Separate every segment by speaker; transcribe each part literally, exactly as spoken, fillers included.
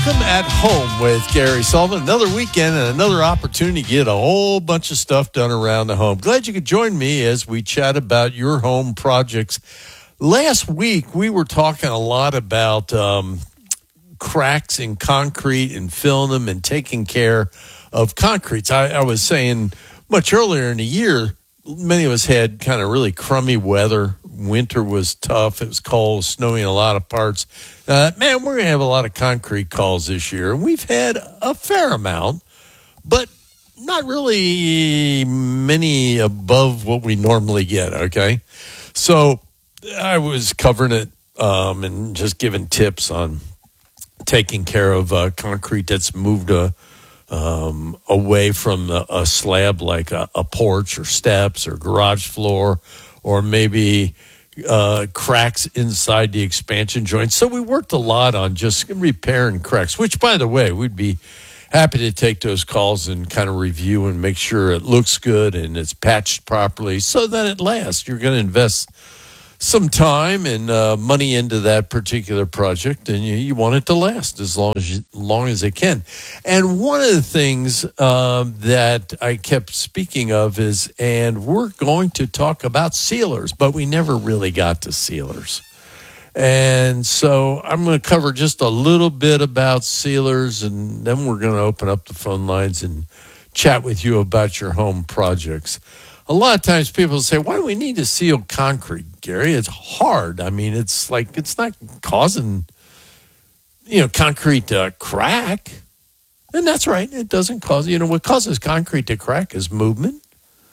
Speaker 1: Welcome at home with Gary Sullivan. Another weekend and another opportunity to get a whole bunch of stuff done around the home. Glad you could join me as we chat about your home projects. Last week, we were talking a lot about um, cracks in concrete and filling them and taking care of concretes. I, I was saying much earlier in the year, many of us had kind of really crummy weather. Winter was tough. It was cold, snowing in a lot of parts. Uh, man, we're going to have a lot of concrete calls this year. We've had a fair amount, but not really many above what we normally get, okay? So I was covering it um, and just giving tips on taking care of uh, concrete that's moved uh, um, away from a, a slab like a, a porch or steps or garage floor, or maybe uh, cracks inside the expansion joints. So we worked a lot on just repairing cracks, which, by the way, we'd be happy to take those calls and kind of review and make sure it looks good and it's patched properly so that it lasts. You're going to invest some time and uh, money into that particular project, and you, you want it to last as long as you, long as it can. And one of the things um, that I kept speaking of is, and we're going to talk about sealers, but we never really got to sealers. And so I'm going to cover just a little bit about sealers, and then we're going to open up the phone lines and chat with you about your home projects. A lot of times people say, why do we need to seal concrete, Gary? It's hard. I mean, it's like, it's not causing, you know, concrete to crack. And that's right. It doesn't cause, you know, what causes concrete to crack is movement.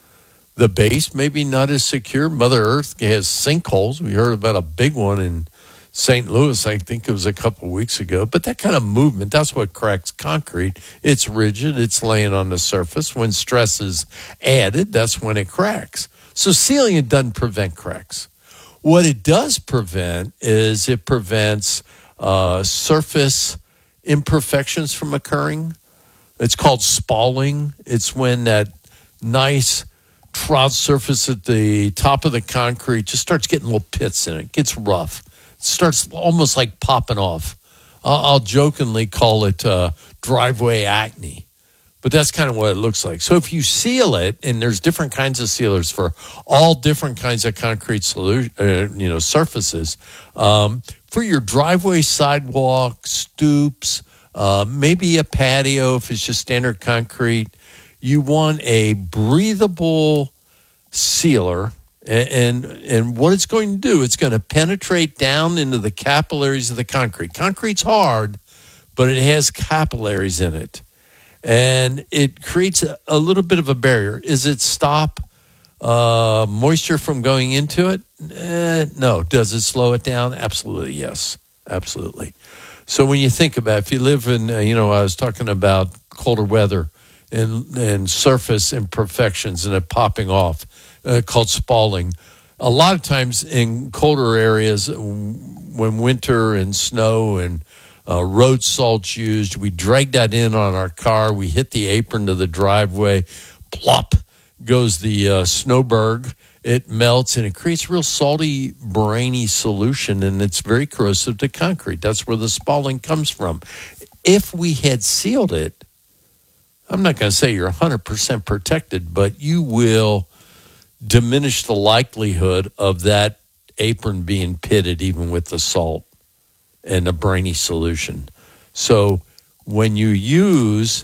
Speaker 1: The base may be not as secure. Mother Earth has sinkholes. We heard about a big one in Saint Louis, I think it was a couple of weeks ago. But that kind of movement, that's what cracks concrete. It's rigid. It's laying on the surface. When stress is added, that's when it cracks. So sealing it doesn't prevent cracks. What it does prevent is it prevents uh, surface imperfections from occurring. It's called spalling. It's when that nice trod surface at the top of the concrete just starts getting little pits in it. It gets rough. It starts almost like popping off. I'll, I'll jokingly call it uh, driveway acne, but that's kind of what it looks like. So if you seal it, and there's different kinds of sealers for all different kinds of concrete solution, uh, you know, surfaces, um, for your driveway, sidewalk, stoops, uh, maybe a patio if it's just standard concrete, you want a breathable sealer. And, and and what it's going to do, it's going to penetrate down into the capillaries of the concrete. Concrete's hard, but it has capillaries in it. And it creates a, a little bit of a barrier. Is it stop uh, moisture from going into it? Eh, no. Does it slow it down? Absolutely, yes. Absolutely. So when you think about it, if you live in, uh, you know, I was talking about colder weather and, and surface imperfections and it popping off. Uh, called spalling. A lot of times in colder areas, when winter and snow and uh, road salt's used, we drag that in on our car. We hit the apron to the driveway. Plop goes the uh, snowberg. It melts and it creates real salty, briny solution, and it's very corrosive to concrete. That's where the spalling comes from. If we had sealed it, I'm not going to say you're one hundred percent protected, but you will diminish the likelihood of that apron being pitted even with the salt and a briny solution. So when you use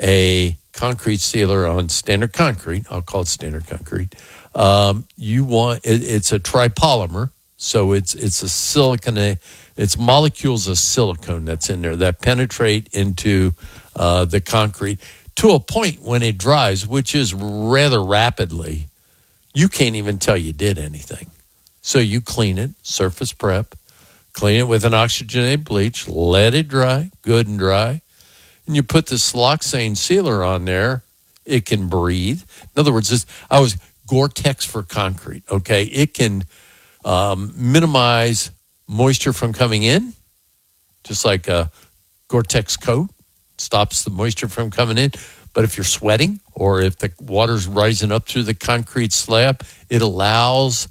Speaker 1: a concrete sealer on standard concrete, I'll call it standard concrete, um, you want, it, it's a tripolymer, so it's it's a silicone, it's molecules of silicone that's in there that penetrate into uh, the concrete to a point when it dries, which is rather rapidly. You can't even tell you did anything. So you clean it, surface prep, clean it with an oxygenated bleach, let it dry, good and dry, and you put the siloxane sealer on there. It can breathe. In other words, this, I was Gore-Tex for concrete, okay? It can um, minimize moisture from coming in, just like a Gore-Tex coat stops the moisture from coming in. But if you're sweating or if the water's rising up through the concrete slab, it allows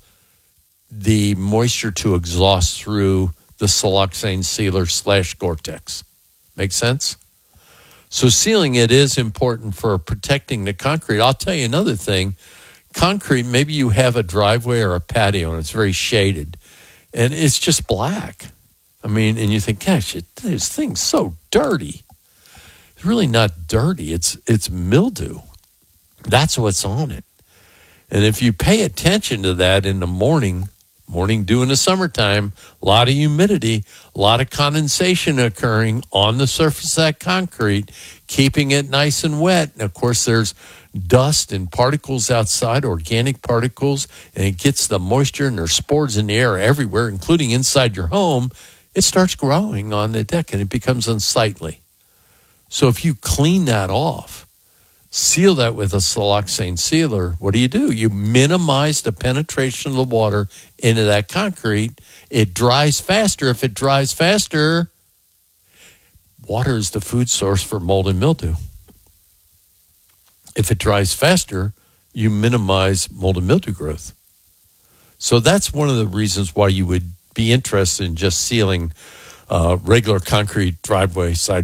Speaker 1: the moisture to exhaust through the siloxane sealer slash Gore-Tex. Make sense? So sealing it is important for protecting the concrete. I'll tell you another thing. Concrete, maybe you have a driveway or a patio and it's very shaded and it's just black. I mean, and you think, gosh, it, this thing's so dirty. It's really not dirty. It's it's mildew. That's what's on it. And if you pay attention to that in the morning, morning dew in the summertime, a lot of humidity, a lot of condensation occurring on the surface of that concrete, keeping it nice and wet. And of course, there's dust and particles outside, organic particles, and it gets the moisture and there's spores in the air everywhere, including inside your home. It starts growing on the deck and it becomes unsightly. So if you clean that off, seal that with a siloxane sealer, what do you do? You minimize the penetration of the water into that concrete. It dries faster. If it dries faster, water is the food source for mold and mildew. If it dries faster, you minimize mold and mildew growth. So that's one of the reasons why you would be interested in just sealing uh, regular concrete driveway side